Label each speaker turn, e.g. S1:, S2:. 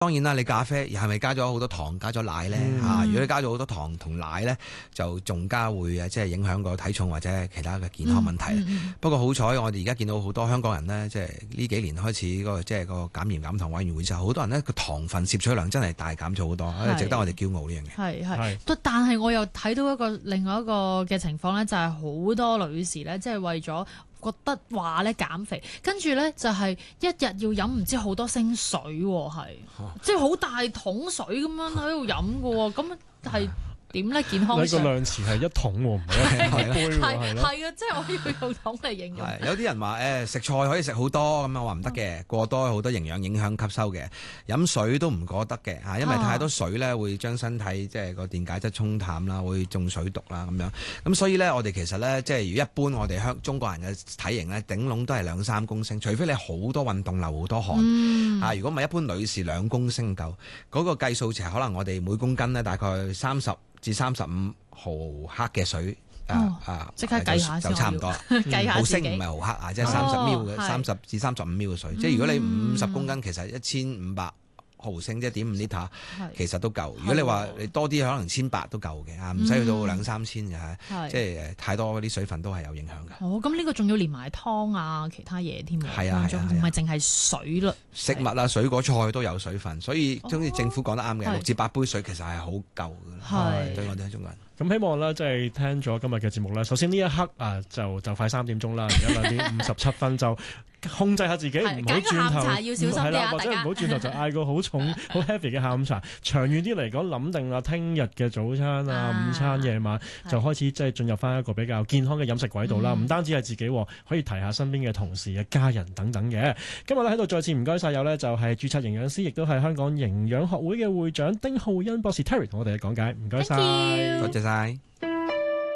S1: 當然啦，你咖啡係咪加咗好多糖、加咗奶咧？如果你加咗好多糖同奶咧，就仲加會即係影響個體重或者其他嘅健康問題。不過好彩，我哋而家見到好多香港人咧，即係呢幾年開始即係個減鹽減糖委員會之後，好多人呢個糖分攝取量真係大減咗好多，值得我哋驕傲呢樣嘢。
S2: 係，但係我又睇到另外一個嘅情況咧，就係好多女士咧，即係為咗覺得話咧減肥，跟住咧就係一日要飲唔知好多升水喎，即係好大桶水咁樣喺度飲嘅喎，咁係點咧？健康上
S3: 你個量詞係1桶喎，唔係1杯喎，
S2: 係啊，即係我要用桶嚟形容。
S1: 有啲人話食菜可以食好多咁樣，我話唔得嘅，過多好多營養影響吸收嘅，飲水都唔過得嘅嚇，因為太多水咧會將身體即係個電解質沖淡啦，會中水毒啦咁樣。咁所以咧，我哋其實咧即係如果一般我哋中國人嘅體型咧，頂籠都係2-3公升，除非你好多運動流好多汗嚇。如果唔係一般女士2公升夠，嗰個計數就係可能我哋每公斤咧大概30至35毫克嘅水，
S2: 即刻計下
S1: 就差唔多。
S2: 計下
S1: 毫升唔係毫克啊，即係30至35秒嘅水。即係如果你50公斤，其實1500毫升即係1.5 litre，其實都夠。如果你話你多啲，可能1800都夠嘅，唔使去到2-3千嘅，即係太多嗰啲水分都係有影響嘅。
S2: 咁呢個仲要連埋湯啊，其他嘢添喎。
S1: 係啊，
S2: 唔係淨係水啦。
S1: 食物啊、水果菜都有水分，所以總之政府講得啱嘅，6至8杯水其實係好夠嘅，對我哋中國人。
S3: 咁希望咧，即係聽咗今日嘅節目咧。首先呢一刻就快3點鐘啦，而家2:57就控制下自己，唔好轉頭，係啦，或者唔好轉頭就嗌個好重、好 heavy 嘅下午茶。長遠啲嚟講，諗定啦，聽日嘅早餐午餐、夜晚就開始即係進入翻一個比較健康嘅飲食軌道啦。唔單止係自己，可以提下身邊嘅同事、嘅家人等等嘅。今日咧喺度再次唔該晒有咧，就係註冊營養師，亦都係香港營養學會嘅會長丁浩恩博士 Terry 同我哋嘅講解，唔該晒，
S1: 多謝晒。